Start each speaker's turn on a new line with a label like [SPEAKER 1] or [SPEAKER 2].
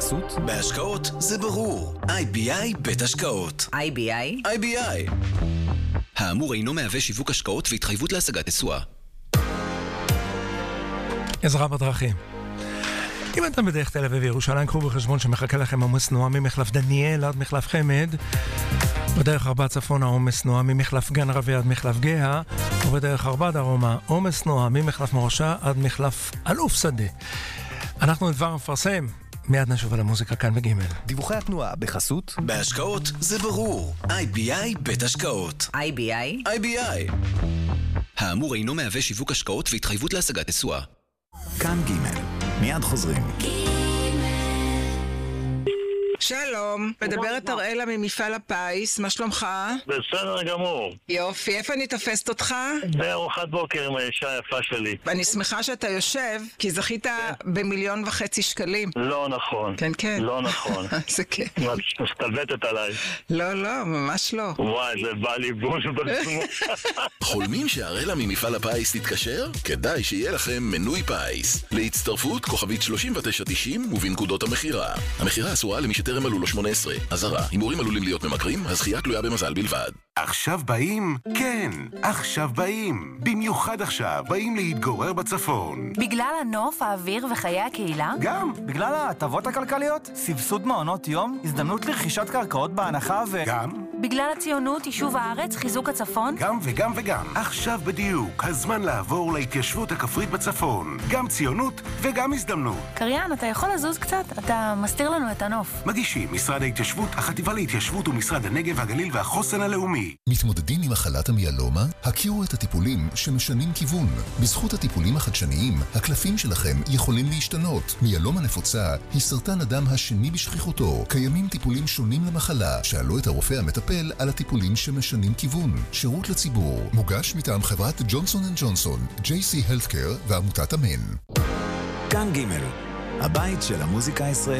[SPEAKER 1] בחסות
[SPEAKER 2] בהשקעות זה ברור. IBI בית השקעות. IBI. האמור אינו מהווה שיווק השקעות והתחייבות להשגת תשואה.
[SPEAKER 3] עזרה בדרכים. אם אתם בדרך תל אביב וירושלים, קחו בחשבון שמחכה לכם עומס תנועה ממחלף דניאל עד מחלף חמד, בדרך 4 צפונה עומס תנועה ממחלף גן רבי עד מחלף גאה, ובדרך 4 דרומה עומס תנועה ממחלף מורשה עד מחלף אלוף שדה. אנחנו דבר מפרסם, מיד נשוב על המוזיקה כאן בגימל.
[SPEAKER 1] דיווחי התנועה בחסות
[SPEAKER 2] בהשקעות זה ברור. IBI בית השקעות. IBI. האמור אינו מהווה שיווק השקעות והתחייבות להשגת תשואה.
[SPEAKER 1] כאן גימל. מיד חוזרים.
[SPEAKER 4] שלום, מדברת אראלה ממפעל הפיס, מה שלומך?
[SPEAKER 5] בסדר גמור.
[SPEAKER 4] יופי, איפה אני תופסת אותך?
[SPEAKER 5] בארוחת בוקר עם האישה היפה שלי.
[SPEAKER 4] אני שמחה שאתה יושב, כי זכית ב1.5 שקלים.
[SPEAKER 5] לא נכון.
[SPEAKER 4] כן.
[SPEAKER 5] לא נכון.
[SPEAKER 4] זה כן.
[SPEAKER 5] את מסתלבטת עליי.
[SPEAKER 4] לא, ממש לא.
[SPEAKER 5] וואי, זה בא לי בוש בלשמו.
[SPEAKER 6] חולמים שהראלה ממפעל הפיס תתקשר? כדאי שיהיה לכם מנוי פיס. להצטרפות כוכבית 3990 ובנקודות המחירה. המחירה אסורה למי שטרם מלאו לו 18. אזהרה, הימורים עלולים להיות ממכרים, הזכייה תלויה במזל בלבד.
[SPEAKER 7] עכשיו באים? כן, עכשיו באים. במיוחד עכשיו באים להתגורר בצפון.
[SPEAKER 8] בגלל הנוף, האוויר וחיי הקהילה?
[SPEAKER 9] גם, בגלל ההטבות הכלכליות, סבסוד מעונות יום, הזדמנות לרכישת קרקעות בהנחה
[SPEAKER 7] גם?
[SPEAKER 8] בגלל הציונות, יישוב הארץ, חיזוק הצפון?
[SPEAKER 7] גם וגם. עכשיו בדיוק, הזמן לעבור להתיישבות הכפרית בצפון. גם ציונות וגם הזדמנות.
[SPEAKER 8] קריין, אתה יכול לזוז קצת? אתה מסתיר לנו את הנוף.
[SPEAKER 7] מגישים משרד ההתיישבות, החטיבה להתיישבות ומשרד הנגב, הגליל והחוסן הלאומי.
[SPEAKER 10] מתמודדים עם מחלת המיאלומה? הכירו את הטיפולים שמשנים כיוון. בזכות הטיפולים החדשניים, הקלפים שלכם יכולים להשתנות. מיאלומה נפוצה היא סרטן הדם השני בשכיחותו. קיימים טיפולים שונים למחלה. שאלו את הרופא המטפל על הטיפולים שמשנים כיוון. שירות לציבור. מוגש מטעם חברת ג'ונסון & ג'ונסון, JC Healthcare ועמותת אמן.
[SPEAKER 1] כאן גימל. הבית של המוזיקה הישראלית.